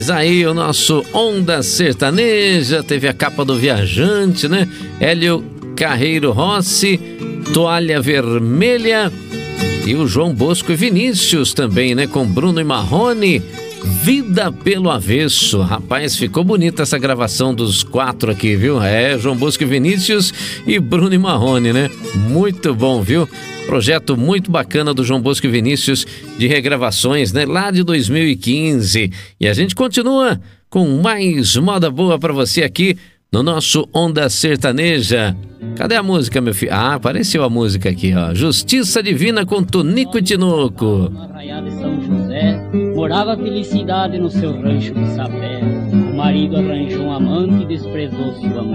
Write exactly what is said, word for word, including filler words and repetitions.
Aí o nosso Onda Sertaneja, teve a capa do Viajante, né? Hélio Carreiro Rossi, Toalha Vermelha e o João Bosco e Vinícius também, né? Com Bruno e Marrone, Vida pelo Avesso. Rapaz, ficou bonita essa gravação dos quatro aqui, viu? É, João Bosco e Vinícius e Bruno e Marrone, né? Muito bom, viu? Projeto muito bacana do João Bosco e Vinícius de regravações, né? Lá de dois mil e quinze. E a gente continua com mais moda boa pra você aqui no nosso Onda Sertaneja. Cadê a música, meu filho? Ah, apareceu a música aqui, ó. Justiça Divina com Tonico e Tinoco. De São José, morava felicidade no seu rancho de sapé. O marido arranjou um amante e desprezou sua mulher.